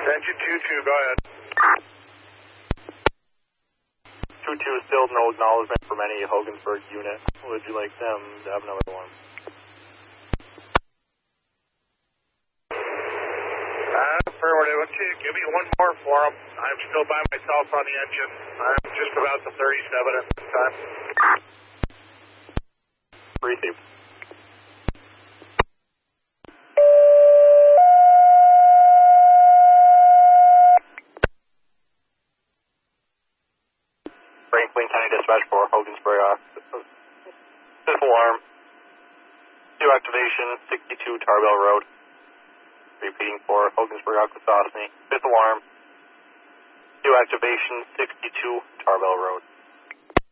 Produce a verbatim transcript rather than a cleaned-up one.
Engine two two, go ahead. two two, still no acknowledgement from any Hogansburg unit. Would you like them to have another one? Uh, affirmative. Okay, give me one more for them. I'm still by myself on the engine. I'm just about to thirty-seven at this time. Received. Franklin County Dispatch for Hogansburg. Uh, fifth alarm. Two activation, sixty-two Tarbell Road. Repeating for Hogansburg, Akwesasne. Fifth alarm. Two activation, sixty-two Tarbell Road.